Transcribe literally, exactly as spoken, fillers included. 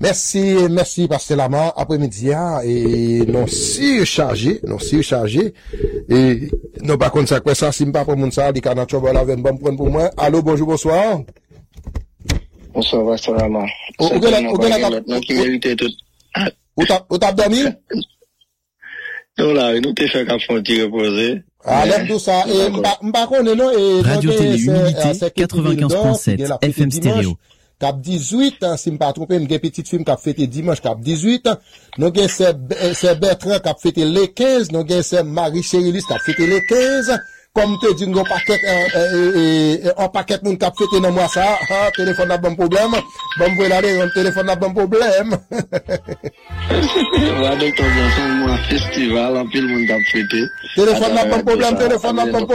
Merci, merci, Pasteur Lamar. Après-midi, et non surchargé, non surchargé. Et non, par contre, ça, quoi, ça, si m'pas pour mon ça, dit qu'on a trouvé la veine, bon, prendre pour moi. Allô, bonjour, bonsoir. Bonsoir, Pasteur Lamar. Où t'as dormi? Non, là, nous t'es fait qu'à fond t'y reposer. Ah, l'aime tout ça. Et m'pas connaît, non, et Radio Télé Humilité, quatre-vingt-quinze point sept, F M stéréo. Cap dix-huit, si me pas trompé, nous avons petite film cap fêté dimanche cap dix-huit, nous avons c'est Bertrand cap fêté les quinze, nous avons c'est Marie Chérilis cap fêté les quinze, comme te dit, nous paquet, un paquet moun cap fêté dans moi ça, ah, téléphone a bon problème, bon, vous allez, un téléphone a bon problème. Ouais, donc, on a un festival, en pile moun cap fêté. Téléphone a bon problème, téléphone a bon problème.